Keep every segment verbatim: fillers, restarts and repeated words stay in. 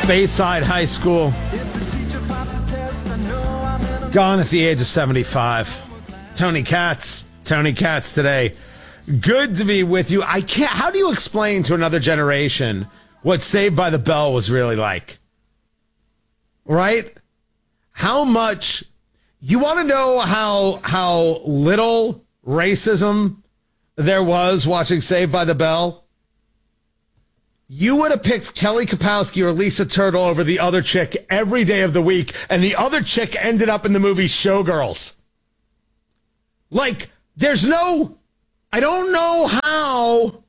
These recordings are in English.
Bayside High School. Gone at the age of seventy-five. Tony Katz. Tony Katz today. Good to be with you. I can't. How do you explain to another generation what Saved by the Bell was really like? Right? How much. You want to know how how little racism there was watching Saved by the Bell? You would have picked Kelly Kapowski or Lisa Turtle over the other chick every day of the week, and the other chick ended up in the movie Showgirls. Like, there's no, I don't know how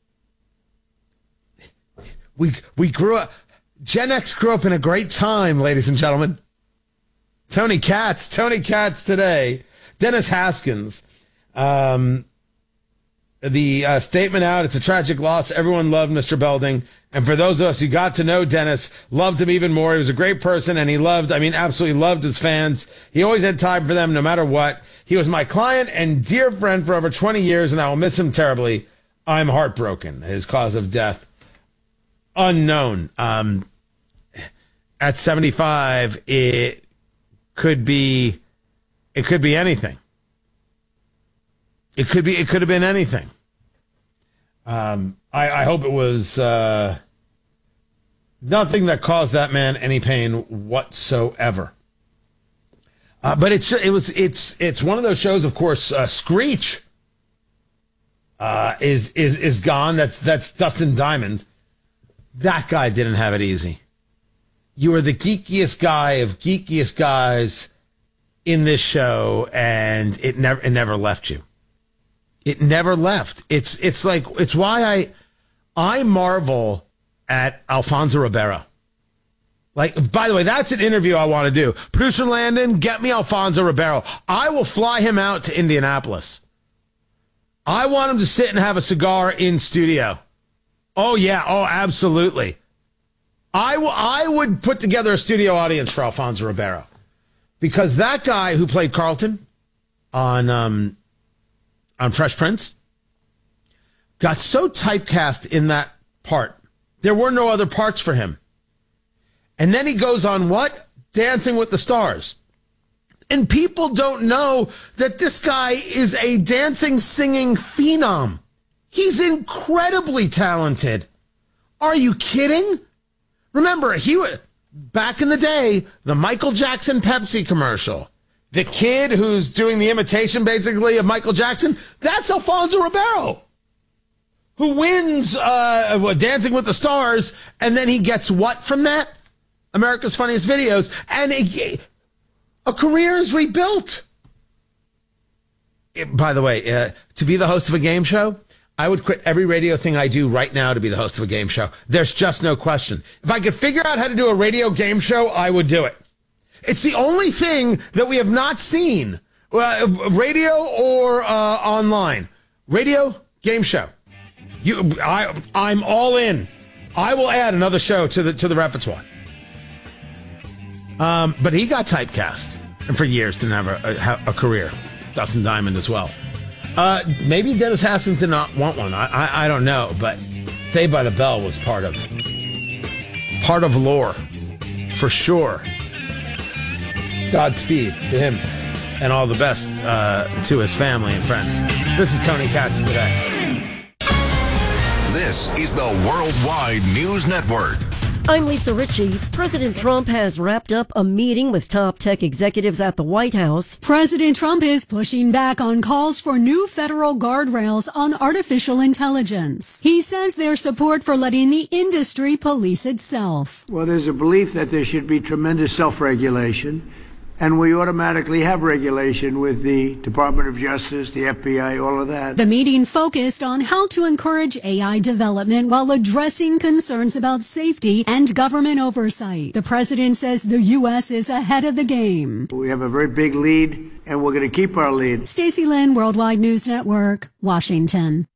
we we grew up. Gen X grew up in a great time, ladies and gentlemen. Tony Katz, Tony Katz today. Dennis Haskins. Um, the uh, statement out, it's a tragic loss. Everyone loved Mister Belding. And for those of us who got to know Dennis, loved him even more. He was a great person, and he loved, I mean, absolutely loved his fans. He always had time for them no matter what. He was my client and dear friend for over twenty years, and I will miss him terribly. I'm heartbroken. His cause of death, unknown. Um, at seventy-five, it could be, it could be anything. It could be, it could have been anything. Um, I, I hope it was uh, nothing that caused that man any pain whatsoever. Uh, but it's it was it's it's one of those shows. Of course, uh, Screech uh, is is is gone. That's that's Dustin Diamond. That guy didn't have it easy. You were the geekiest guy of geekiest guys in this show, and it never it never left you. It never left. It's it's like it's why I I marvel at Alfonso Ribeiro. Like, by the way, that's an interview I want to do. Producer Landon, get me Alfonso Ribeiro. I will fly him out to Indianapolis. I want him to sit and have a cigar in studio. Oh yeah, oh absolutely. I will. I would put together a studio audience for Alfonso Ribeiro, because that guy who played Carlton on um. on Fresh Prince, got so typecast in that part. There were no other parts for him. And then he goes on what? Dancing with the Stars. And people don't know that this guy is a dancing, singing phenom. He's incredibly talented. Are you kidding? Remember, he was, back in the day, the Michael Jackson Pepsi commercial. The kid who's doing the imitation, basically, of Michael Jackson, that's Alfonso Ribeiro, who wins uh, Dancing with the Stars, and then he gets what from that? America's Funniest Videos, and a, a career is rebuilt. It, by the way, uh, to be the host of a game show, I would quit every radio thing I do right now to be the host of a game show. There's just no question. If I could figure out how to do a radio game show, I would do it. It's the only thing that we have not seen, uh, radio or uh, online. Radio, game show. You, I, I'm all in. I will add another show to the to the repertoire. Um, but he got typecast, and for years didn't have a, a, a career. Dustin Diamond as well. Uh, maybe Dennis Haskins did not want one. I, I I don't know, but Saved by the Bell was part of part of lore for sure. Godspeed to him, and all the best uh, to his family and friends. This is Tony Katz today. This is the Worldwide News Network. I'm Lisa Ritchie. President Trump has wrapped up a meeting with top tech executives at the White House. President Trump is pushing back on calls for new federal guardrails on artificial intelligence. He says there's support for letting the industry police itself. Well, there's a belief that there should be tremendous self-regulation. And we automatically have regulation with the Department of Justice, the F B I, all of that. The meeting focused on how to encourage A I development while addressing concerns about safety and government oversight. The president says the U S is ahead of the game. We have a very big lead, and we're going to keep our lead. Stacey Lynn, Worldwide News Network, Washington.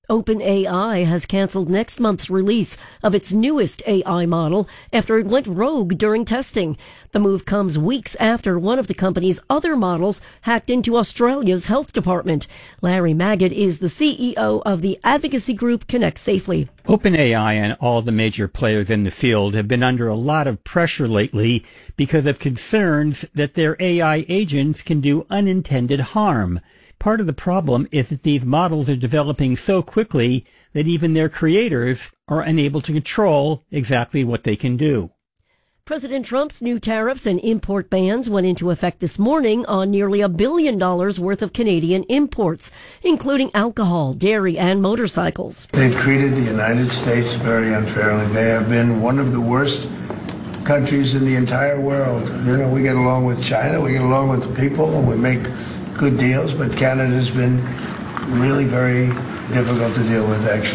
OpenAI has canceled next month's release of its newest A I model after it went rogue during testing. The move comes weeks after one of the company's other models hacked into Australia's health department. Larry Magid is the C E O of the advocacy group Connect Safely. OpenAI and all the major players in the field have been under a lot of pressure lately because of concerns that their A I agents can do unintended harm. Part of the problem is that these models are developing so quickly that even their creators are unable to control exactly what they can do. President Trump's new tariffs and import bans went into effect this morning on nearly a billion dollars worth of Canadian imports, including alcohol, dairy, and motorcycles. They've treated the United States very unfairly. They have been one of the worst countries in the entire world. You know, we get along with China, we get along with the people, and we make good deals, but Canada's been really very difficult to deal with, actually.